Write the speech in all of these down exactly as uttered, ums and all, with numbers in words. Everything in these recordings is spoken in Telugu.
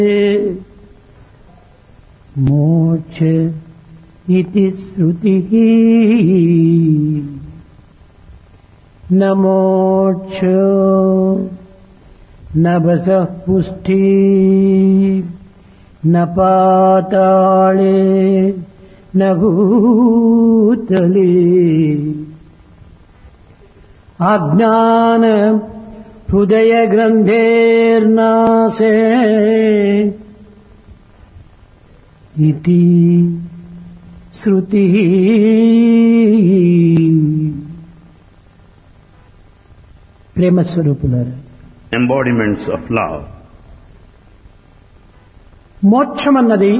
మోక్ష ఇతి శృతిః న మోక్షో న వసః పుష్టి న పాతాళే న భూతలే అజ్ఞాన హృదయ గ్రంథేర్నాశే ఇతి శృతి. ప్రేమ స్వరూపులారా, embodiments of love. మోక్షమన్నది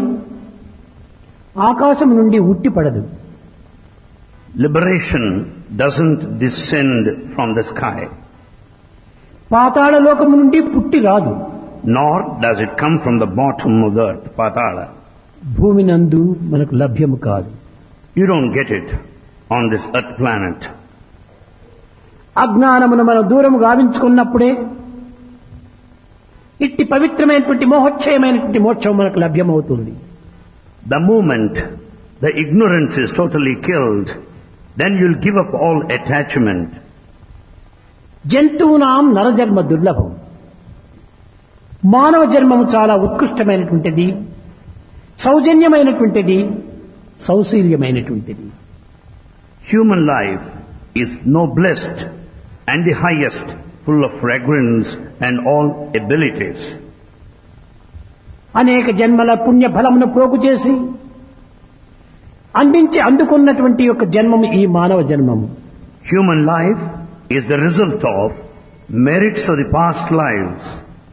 ఆకాశం నుండి ఉట్టిపడదు. Liberation doesn't descend from the sky, పాతాళ లోకము నుండి పుట్టి రాదు. nor does it come from the bottom of the earth, Patala. భూమి నందు మనకు లభ్యము కాదు. You don't get it on this earth planet. అజ్ఞానమును మనం దూరము గావించుకున్నప్పుడే ఇట్టి పవిత్రమైనటువంటి మోహోక్షయమైనటువంటి మోక్షం మనకు లభ్యమవుతుంది. The moment the ignorance is totally killed, then you'll give up all attachment. జంతువునాం నరజన్మ దుర్లభం. మానవ జన్మము చాలా ఉత్కృష్టమైనటువంటిది, సౌజన్యమైనటువంటిది, సౌశీల్యమైనటువంటిది. Human life is noblest and the highest, full of fragrance and all abilities. అనేక జన్మల పుణ్య ఫలమును ప్రోగు చేసి అందించి అందుకున్నటువంటి యొక్క జన్మము ఈ మానవ జన్మము. Human life is the result of merits of the past lives.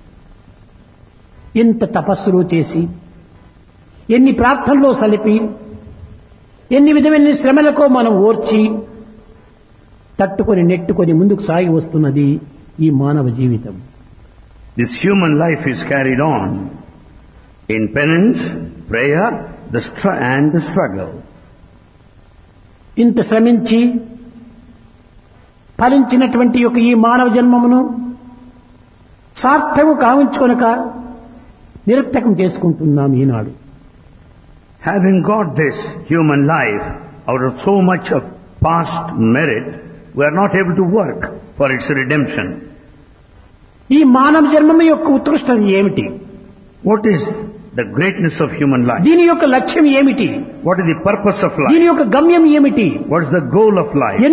ఇంత తపస్సులు చేసి, ఎన్ని ప్రార్థనలో సలిపి, ఎన్ని విధమైన శ్రమలకో మనం ఓర్చి తట్టుకొని నెట్టుకొని ముందుకు సాగి వస్తున్నది ఈ మానవ జీవితం. This human life is carried on in penance, prayer, the str- and the struggle. ఇంత శ్రమించి ఫలించినటువంటి యొక్క ఈ మానవ జన్మమును సార్థము కావించుకొనక నిరర్థకం చేసుకుంటున్నాం ఈనాడు. Having got this human life out of so much of past merit, we are not able to work for its redemption. ఈ మానవ జన్మము యొక్క ఉత్కృష్టత ఏమిటి? What is the greatness of human life? దీని యొక్క లక్ష్యం ఏమిటి? What is the purpose of దీని life? యొక్క గమ్యం ఏమిటి? What is the goal of life?